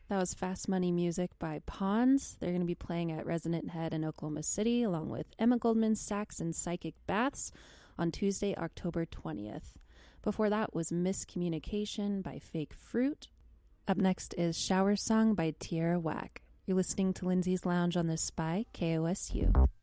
That was Fast Money Music by Pawns. They're going to be playing at Resonant Head in Oklahoma City, along with Emma Goldman Sax and Psychic Baths on Tuesday, October 20th. Before that was Miscommunication by Fake Fruit. Up next is Shower Song by Tierra Whack. You're listening to Lindsay's Lounge on the Spy, KOSU.